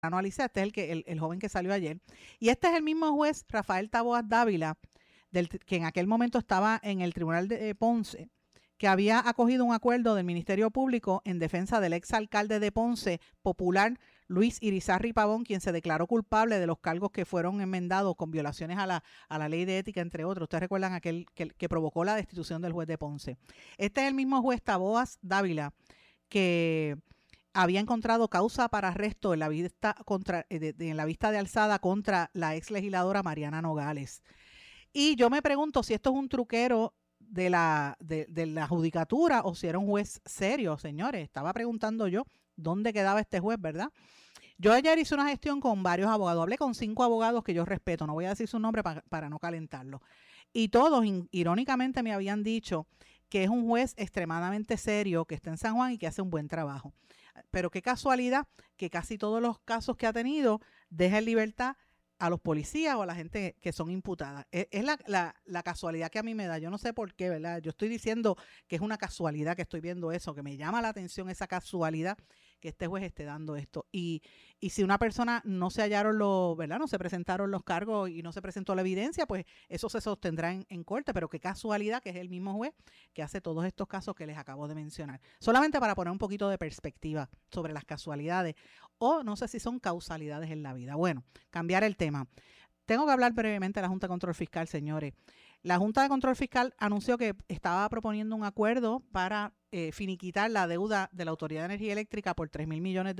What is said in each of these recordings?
Alicea, este es el joven que salió ayer. Y este es el mismo juez, Rafael Taboas Dávila, que en aquel momento estaba en el Tribunal de Ponce, que había acogido un acuerdo del Ministerio Público en defensa del exalcalde de Ponce, popular Luis Irizarry Pavón, quien se declaró culpable de los cargos que fueron enmendados con violaciones a la ley de ética, entre otros. Ustedes recuerdan aquel que provocó la destitución del juez de Ponce. Este es el mismo juez Taboas Dávila que había encontrado causa para arresto en la vista de alzada contra la ex legisladora Mariana Nogales. Y yo me pregunto si esto es un truquero de la judicatura o si era un juez serio, señores. Estaba preguntando yo dónde quedaba este juez, ¿verdad? Yo ayer hice una gestión con varios abogados. Hablé con 5 abogados que yo respeto. No voy a decir su nombre para no calentarlo. Y todos, irónicamente, me habían dicho que es un juez extremadamente serio, que está en San Juan y que hace un buen trabajo. Pero qué casualidad que casi todos los casos que ha tenido deja en libertad a los policías o a la gente que son imputadas. Es la casualidad que a mí me da. Yo no sé por qué, ¿verdad? Yo estoy diciendo que es una casualidad que estoy viendo eso, que me llama la atención esa casualidad que este juez esté dando esto. Y si una persona no se hallaron ¿verdad? No se presentaron los cargos y no se presentó la evidencia, pues eso se sostendrá en corte. Pero qué casualidad que es el mismo juez que hace todos estos casos que les acabo de mencionar. Solamente para poner un poquito de perspectiva sobre las casualidades o no sé si son causalidades en la vida. Bueno, cambiar el tema. Tengo que hablar brevemente de la Junta de Control Fiscal, señores. La Junta de Control Fiscal anunció que estaba proponiendo un acuerdo para finiquitar la deuda de la Autoridad de Energía Eléctrica por $3,000 millones.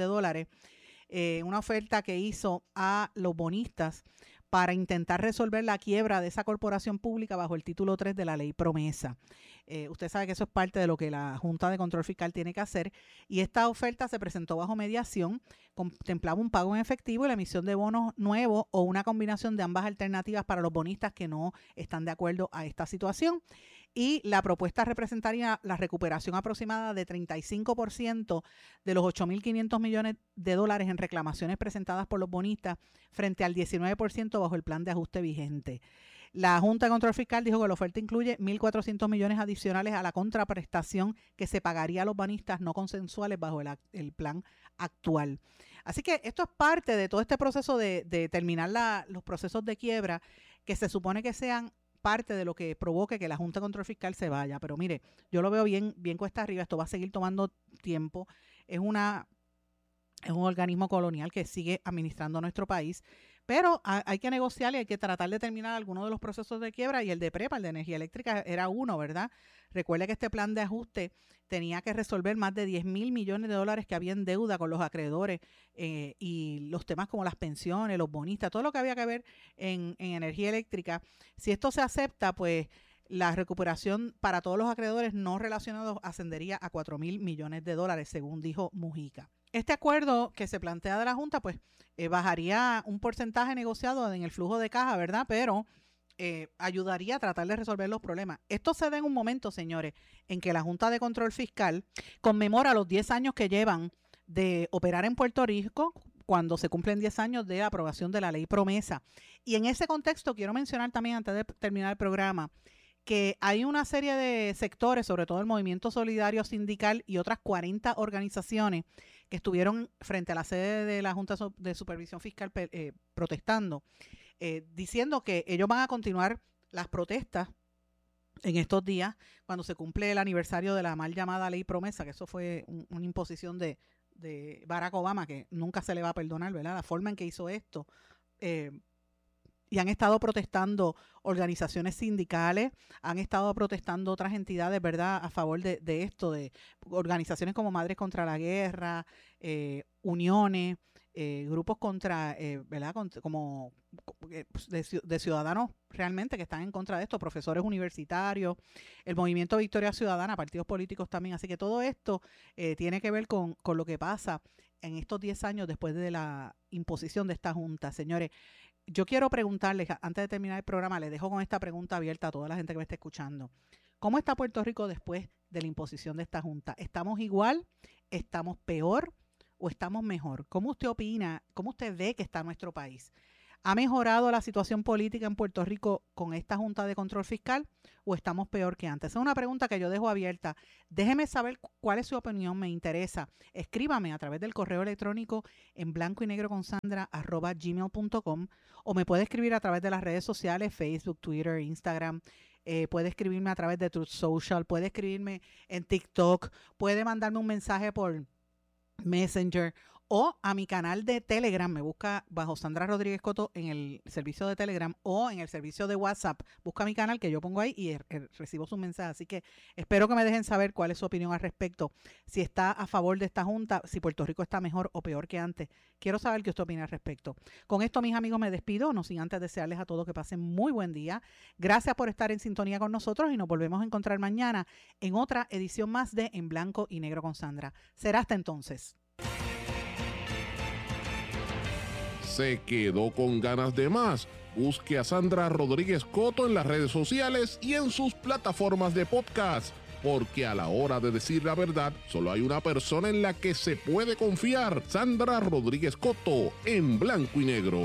Una oferta que hizo a los bonistas para intentar resolver la quiebra de esa corporación pública bajo el título 3 de la ley promesa. Usted sabe que eso es parte de lo que la Junta de Control Fiscal tiene que hacer y esta oferta se presentó bajo mediación, contemplaba un pago en efectivo y la emisión de bonos nuevos o una combinación de ambas alternativas para los bonistas que no están de acuerdo a esta situación y la propuesta representaría la recuperación aproximada de 35% de los $8,500 millones en reclamaciones presentadas por los bonistas frente al 19% bajo el plan de ajuste vigente. La Junta de Control Fiscal dijo que la oferta incluye 1.400 millones adicionales a la contraprestación que se pagaría a los bonistas no consensuales bajo el plan actual. Así que esto es parte de todo este proceso de terminar los procesos de quiebra que se supone que sean parte de lo que provoque que la Junta de Control Fiscal se vaya. Pero mire, yo lo veo bien cuesta arriba, esto va a seguir tomando tiempo. Es un organismo colonial que sigue administrando nuestro país, pero hay que negociar y hay que tratar de terminar algunos de los procesos de quiebra y el de PREPA, el de energía eléctrica, era uno, ¿verdad? Recuerde que este plan de ajuste tenía que resolver más de $10,000 millones que había en deuda con los acreedores y los temas como las pensiones, los bonistas, todo lo que había que ver en energía eléctrica. Si esto se acepta, pues la recuperación para todos los acreedores no relacionados ascendería a $4,000 millones, según dijo Mujica. Este acuerdo que se plantea de la Junta, pues bajaría un porcentaje negociado en el flujo de caja, ¿verdad? Pero ayudaría a tratar de resolver los problemas. Esto se da en un momento, señores, en que la Junta de Control Fiscal conmemora los 10 años que llevan de operar en Puerto Rico cuando se cumplen 10 años de aprobación de la ley promesa. Y en ese contexto quiero mencionar también, antes de terminar el programa, que hay una serie de sectores, sobre todo el Movimiento Solidario Sindical y otras 40 organizaciones que estuvieron frente a la sede de la Junta de Supervisión Fiscal protestando, diciendo que ellos van a continuar las protestas en estos días cuando se cumple el aniversario de la mal llamada ley promesa, que eso fue una imposición de Barack Obama que nunca se le va a perdonar, ¿verdad? La forma en que hizo esto. Y han estado protestando organizaciones sindicales, han estado protestando otras entidades, ¿verdad?, a favor de esto, de organizaciones como Madres contra la Guerra, uniones, grupos contra, ¿verdad?, como de ciudadanos realmente que están en contra de esto, profesores universitarios, el Movimiento Victoria Ciudadana, partidos políticos también. Así que todo esto tiene que ver con lo que pasa en estos 10 años después de la imposición de esta Junta. Señores, yo quiero preguntarles, antes de terminar el programa, les dejo con esta pregunta abierta a toda la gente que me está escuchando. ¿Cómo está Puerto Rico después de la imposición de esta Junta? ¿Estamos igual? ¿Estamos peor? ¿O estamos mejor? ¿Cómo usted opina? ¿Cómo usted ve que está nuestro país? ¿Ha mejorado la situación política en Puerto Rico con esta Junta de Control Fiscal o estamos peor que antes? Esa es una pregunta que yo dejo abierta. Déjeme saber cuál es su opinión, me interesa. Escríbame a través del correo electrónico en blancoynegro@gmail.com o me puede escribir a través de las redes sociales, Facebook, Twitter, Instagram. Puede escribirme a través de Truth Social, puede escribirme en TikTok, puede mandarme un mensaje por Messenger o a mi canal de Telegram, me busca bajo Sandra Rodríguez Coto en el servicio de Telegram o en el servicio de WhatsApp, busca mi canal que yo pongo ahí y recibo sus mensajes, así que espero que me dejen saber cuál es su opinión al respecto, si está a favor de esta junta, si Puerto Rico está mejor o peor que antes, quiero saber qué usted opina al respecto. Con esto, mis amigos, me despido, no sin antes desearles a todos que pasen muy buen día, gracias por estar en sintonía con nosotros y nos volvemos a encontrar mañana en otra edición más de En Blanco y Negro con Sandra. Será hasta entonces. ¿Se quedó con ganas de más? Busque a Sandra Rodríguez Coto en las redes sociales y en sus plataformas de podcast, porque a la hora de decir la verdad, solo hay una persona en la que se puede confiar: Sandra Rodríguez Coto, en Blanco y Negro.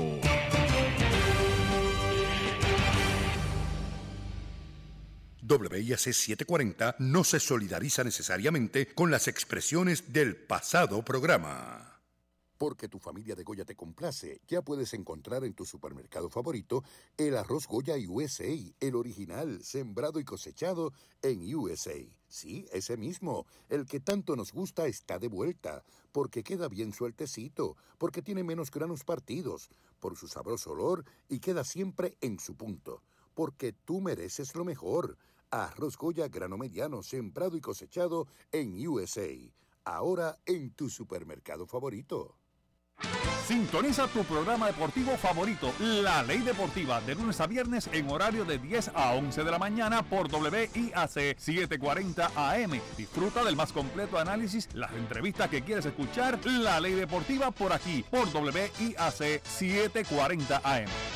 WIAC 740 no se solidariza necesariamente con las expresiones del pasado programa. Porque tu familia de Goya te complace, ya puedes encontrar en tu supermercado favorito el arroz Goya USA, el original, sembrado y cosechado en USA. Sí, ese mismo, el que tanto nos gusta está de vuelta, porque queda bien sueltecito, porque tiene menos granos partidos, por su sabroso olor y queda siempre en su punto. Porque tú mereces lo mejor. Arroz Goya grano mediano, sembrado y cosechado en USA. Ahora en tu supermercado favorito. Sintoniza tu programa deportivo favorito, La Ley Deportiva, de lunes a viernes en horario de 10 a 11 de la mañana por WIAC 740 AM. Disfruta del más completo análisis, las entrevistas que quieres escuchar. La Ley Deportiva por aquí, por WIAC 740 AM.